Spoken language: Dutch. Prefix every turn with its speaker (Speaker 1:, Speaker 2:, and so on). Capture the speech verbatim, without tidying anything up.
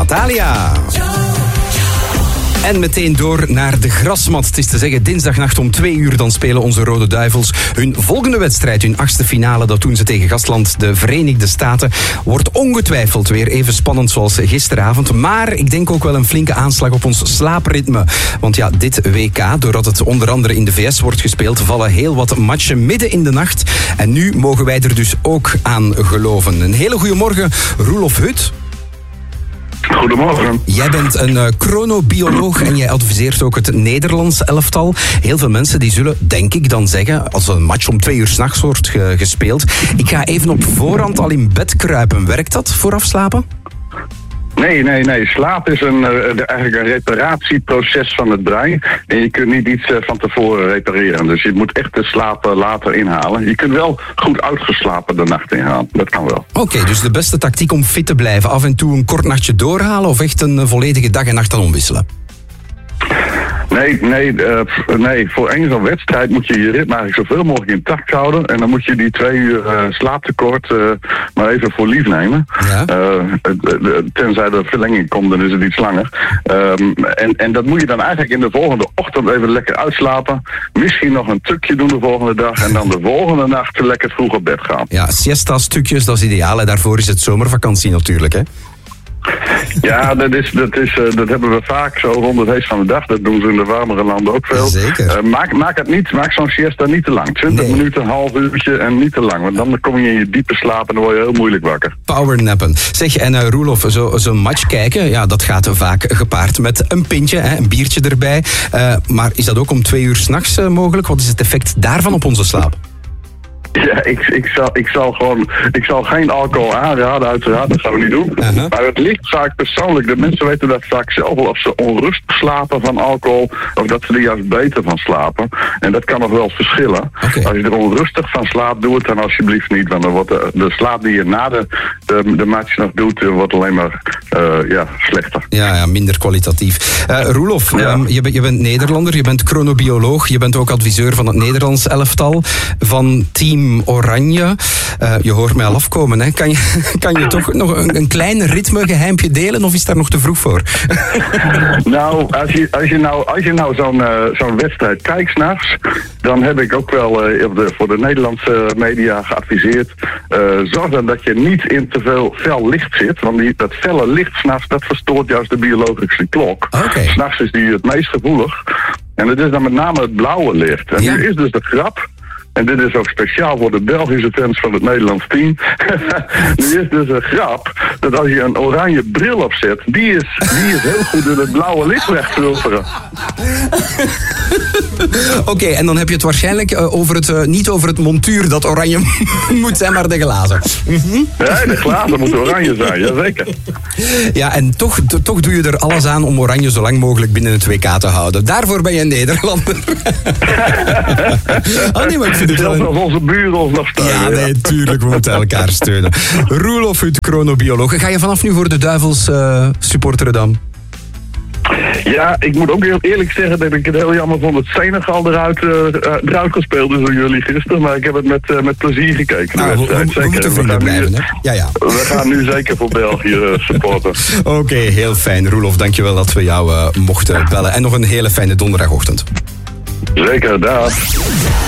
Speaker 1: Natalia. En meteen door naar de grasmat. Het is te zeggen, dinsdagnacht om twee uur dan spelen onze Rode Duivels hun volgende wedstrijd. Hun achtste finale, dat doen ze tegen gastland de Verenigde Staten. Wordt ongetwijfeld weer even spannend zoals gisteravond. Maar ik denk ook wel een flinke aanslag op ons slaapritme. Want ja, dit W K, doordat het onder andere in de V S wordt gespeeld, vallen heel wat matchen midden in de nacht. En nu mogen wij er dus ook aan geloven. Een hele goede morgen, Roelof Hut.
Speaker 2: Goedemorgen.
Speaker 1: Jij bent een uh, chronobioloog en jij adviseert ook het Nederlands elftal. Heel veel mensen die zullen, denk ik, dan zeggen, als een match om twee uur 's nachts wordt ge- gespeeld, ik ga even op voorhand al in bed kruipen. Werkt dat vooraf slapen?
Speaker 2: Nee, nee, nee. Slaap is een, uh, eigenlijk een reparatieproces van het brein. En je kunt niet iets uh, van tevoren repareren. Dus je moet echt de slaap uh, later inhalen. Je kunt wel goed uitgeslapen de nacht inhalen. Dat kan wel.
Speaker 1: Oké, okay, dus de beste tactiek om fit te blijven. Af en toe een kort nachtje doorhalen of echt een volledige dag en nacht dan omwisselen?
Speaker 2: Nee, nee, uh, nee, voor één zo'n wedstrijd moet je je ritme eigenlijk zoveel mogelijk intact houden. En dan moet je die twee uur uh, slaaptekort uh, maar even voor lief nemen. Ja. Uh, tenzij er verlenging komt, dan is het iets langer. Um, en, en dat moet je dan eigenlijk in de volgende ochtend even lekker uitslapen. Misschien nog een tukje doen de volgende dag. En dan de volgende nacht lekker vroeg op bed gaan.
Speaker 1: Ja, siesta-stukjes, dat is ideaal. En daarvoor is het zomervakantie natuurlijk, hè?
Speaker 2: Ja, dat, is, dat, is, uh, dat hebben we vaak zo rond het heet van de dag. Dat doen ze in de warmere landen ook veel.
Speaker 1: Zeker.
Speaker 2: Uh, maak, maak, het niet, maak zo'n siesta niet te lang. twintig nee. minuten, een half uurtje en niet te lang. Want dan kom je in je diepe slaap en dan word je heel moeilijk wakker.
Speaker 1: Powernappen. Zeg, en uh, Roelof, zo, zo'n match kijken, ja, dat gaat vaak gepaard met een pintje, hè, een biertje erbij. Uh, maar is dat ook om twee uur 's nachts uh, mogelijk? Wat is het effect daarvan op onze slaap?
Speaker 2: Ja, ik, ik, zal, ik zal gewoon, ik zal geen alcohol aanraden, uiteraard, dat gaan we niet doen. Uh-huh. Maar het ligt vaak persoonlijk, de mensen weten dat vaak zelf wel, of ze onrustig slapen van alcohol, of dat ze er juist beter van slapen. En dat kan nog wel verschillen. Okay. Als je er onrustig van slaapt, doe het dan alsjeblieft niet, want dan wordt de, de slaap die je na de, de, de match nog doet, wordt alleen maar uh, ja, slechter.
Speaker 1: Ja, ja, minder kwalitatief. Uh, Roelof,
Speaker 2: ja.
Speaker 1: um, je, je bent Nederlander, je bent chronobioloog, je bent ook adviseur van het Nederlands elftal, van Team Oranje. Uh, je hoort mij al afkomen, hè. Kan je, kan je toch nog een, een klein ritmegeheimpje delen of is daar nog te vroeg voor?
Speaker 2: Nou, als je, als je nou, als je nou zo'n, uh, zo'n wedstrijd kijkt 's nachts, dan heb ik ook wel uh, de, voor de Nederlandse media geadviseerd, uh, zorg dan dat je niet in te veel fel licht zit, want die, dat felle licht 's nachts, dat verstoort juist de biologische klok.
Speaker 1: Okay.
Speaker 2: 's Nachts is die het meest gevoelig. En dat is dan met name het blauwe licht. En ja. Nu is dus de grap, en dit is ook speciaal voor de Belgische fans van het Nederlands team. Nu is dus een grap dat als je een oranje bril opzet, die is, die is heel goed in het blauwe licht wegfilteren.
Speaker 1: Oké, okay, en dan heb je het waarschijnlijk uh, over het, uh, niet over het montuur dat oranje moet zijn, maar de glazen. Mm-hmm.
Speaker 2: Nee, de glazen moeten oranje zijn, jazeker.
Speaker 1: Ja, en toch, to, toch doe je er alles aan om oranje zo lang mogelijk binnen het W K te houden. Daarvoor ben je een Nederlander. Oh nee, maar ik vind het wel...
Speaker 2: Zelfs als onze buren ons nog steunen.
Speaker 1: Ja, nee, tuurlijk, we moeten elkaar steunen. Roelof Hut, chronobioloog. Ga je vanaf nu voor de Duivels uh, supporteren dan?
Speaker 2: Ja, ik moet ook heel eerlijk zeggen dat ik het heel jammer vond dat Senegal eruit, uh, eruit gespeeld is door jullie gisteren. Maar ik heb het met, uh, met plezier gekeken.
Speaker 1: Nou, we, we, we moeten vrienden blijven, hè? Ja, ja.
Speaker 2: We gaan nu zeker voor België uh, supporten.
Speaker 1: Oké, okay, heel fijn. Roelof, dankjewel dat we jou uh, mochten bellen. En nog een hele fijne donderdagochtend.
Speaker 2: Zeker, dag.